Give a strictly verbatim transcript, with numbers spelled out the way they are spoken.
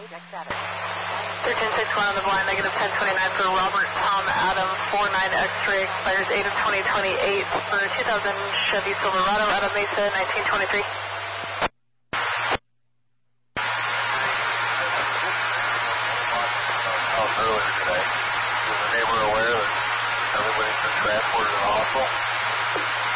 thirteen six one on the blind, negative ten twenty-nine for Robert Tom Adam, four nine X-ray, expires eight of twenty twenty-eight for two thousand Chevy Silverado out of Mesa, nineteen twenty-three. Earlier today, was the neighbor aware that everybody's been transported to the hospital?